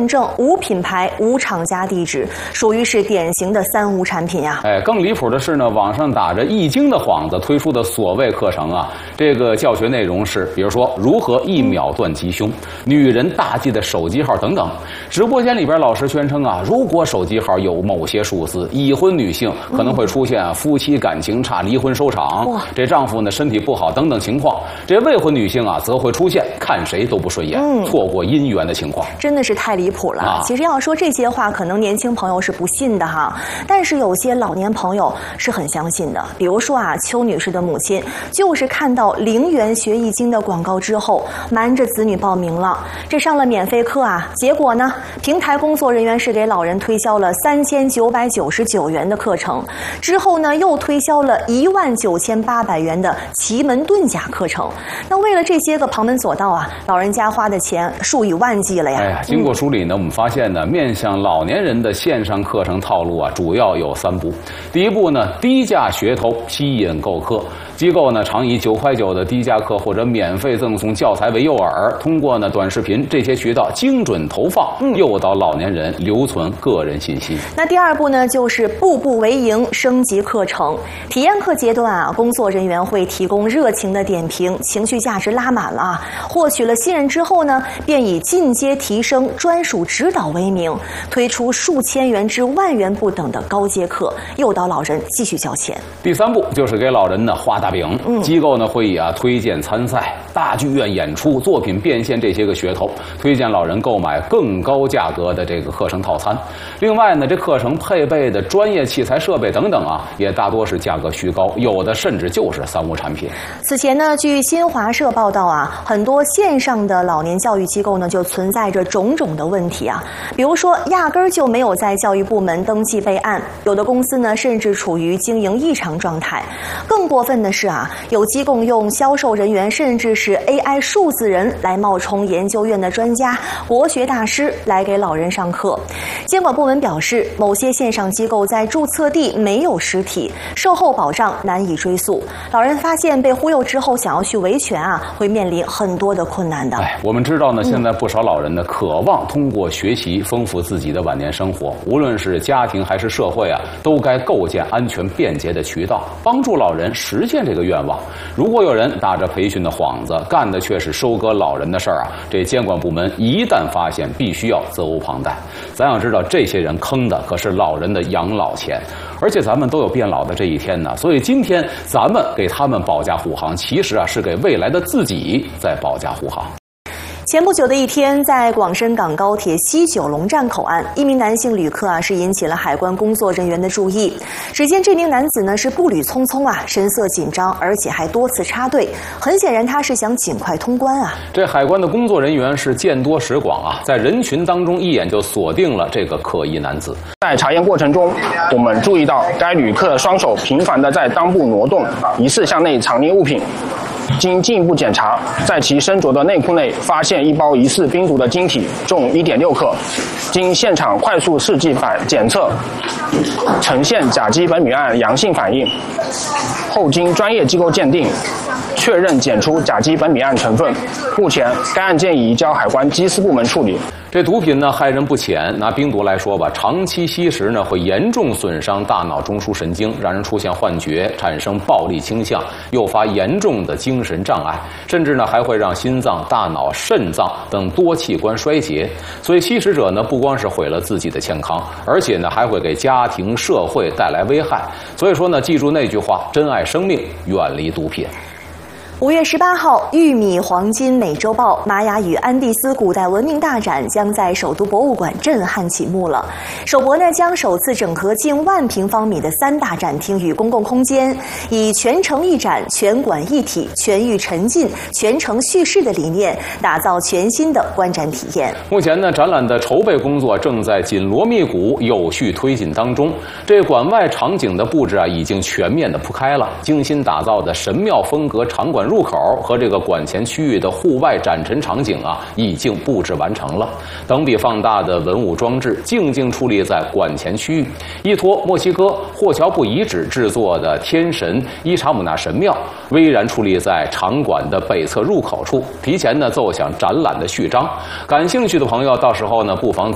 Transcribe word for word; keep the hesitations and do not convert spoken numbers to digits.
认证、无品牌、无厂家地址，属于是典型的三无产品呀。 哎，更离谱的是呢，网上打着易经的幌子推出的所谓课程啊，这个教学内容是，比如说如何一秒断吉凶、女人大忌的手机号等等。直播间里边老师宣称啊，如果手机号有某些数字，已婚女性可能会出现啊夫妻感情差、离婚收场，这丈夫呢身体不好等等情况。这未婚女性啊，则会出现看谁都不顺眼、嗯、错过姻缘的情况。 真的是太离谱了、啊、其实要说这些话，可能年轻朋友是不信的哈，但是有些老年朋友是很相信的。比如说啊，邱女士的母亲就是看到零元学易经的广告之后，瞒着子女报名了，这上了免费课啊，结果呢，平台工作人员是给老人推销了三千九百九十九元的课程，之后呢，又推销了一万九千八百元的奇门遁甲课程。那为了这些个旁门左道啊，老人家花的钱数以万计了呀。 哎呀，经过梳理呢，嗯、我们发现呢，面向老年人的线上课程套路啊，主要有三步。第一步呢，低价噱头吸引购课。机构呢常以九块九的低价课或者免费赠送教材为诱饵，通过呢短视频这些渠道精准投放，诱导老年人留存个人信息。 那第二步呢，就是步步为营升级课程。体验课阶段啊，工作人员会提供热情的点评，情绪价值拉满了啊。获取了信任之后呢，便以进阶提升、专属指导为名，推出数千元至万元不等的高阶课，诱导老人继续交钱。 第三步就是给老人呢画大饼， 嗯、 机构呢会以啊推荐参赛、大剧院演出、作品变现这些个噱头，推荐老人购买更高价格的这个课程套餐。另外呢，这课程配备的专业器材设备等等啊，也大多是价格虚高，有的甚至就是三无产品。 此前呢，据新华社报道啊，很多线上的老年教育机构呢就存在着种种的问题啊，比如说压根儿就没有在教育部门登记备案，有的公司呢甚至处于经营异常状态。更过分的是啊，有机构用销售人员甚至是 A I 数字人来冒充研究院的专家、国学大师来给老人上课。监管部门表示，某些线上机构在注册地没有实体，售后保障难以追溯。老人发现被忽悠之后，想要去维权啊，会面临很多的困难的。 哎，我们知道呢，现在不少老人呢，渴望通过学习丰富自己的晚年生活，无论是家庭还是社会啊，都该构建安全便捷的渠道，帮助老人实现这个愿望。如果有人打着培训的幌子，干的却是收割老人的事儿啊，这监管部门一旦发现，必须要责无旁贷。咱要知道，这些人坑的可是老人的养老钱，而且咱们都有变老的这一天呢，所以今天咱们给他们保驾护航，其实啊是给未来的自己在保驾护航。 前不久的一天，在广深港高铁西九龙站口岸，一名男性旅客啊是引起了海关工作人员的注意。只见这名男子呢是步履匆匆啊，神色紧张，而且还多次插队，很显然他是想尽快通关啊。 这海关的工作人员是见多识广啊，在人群当中一眼就锁定了这个可疑男子。 在查验过程中，我们注意到该旅客双手频繁地在裆部挪动，疑似向内藏匿物品。经进一步检查，在其身着的内裤内发现一包疑似冰毒的晶体，重 一点六克。经现场快速试剂反检测，呈现甲基苯丙胺阳性反应。后经专业机构鉴定，确认检出甲基苯丙胺成分。目前，该案件已移交海关缉私部门处理。 这毒品呢害人不浅，拿冰毒来说吧，长期吸食呢会严重损伤大脑中枢神经，让人出现幻觉，产生暴力倾向，诱发严重的精神障碍，甚至呢还会让心脏、大脑、肾脏等多器官衰竭。所以吸食者呢不光是毁了自己的健康，而且呢还会给家庭、社会带来危害。所以说呢，记住那句话：珍爱生命，远离毒品。 五月十八号，玉米黄金美洲豹玛雅与安第斯古代文明大展将在首都博物馆震撼启幕了。首博呢将首次整合近万平方米的三大展厅与公共空间，以全程一展、全馆一体、全域沉浸、全程叙事的理念，打造全新的观展体验。 目前呢，展览的筹备工作正在紧锣密鼓、有序推进当中。这馆外场景的布置啊，已经全面的铺开了，精心打造的神庙风格场馆入口和这个馆前区域的户外展陈场景啊，已经布置完成了。等比放大的文物装置静静矗立在馆前区域。依托墨西哥霍乔布遗址制作的天神伊查姆纳神庙巍然矗立在场馆的北侧入口处，提前呢奏响展览的序章。感兴趣的朋友，到时候呢不妨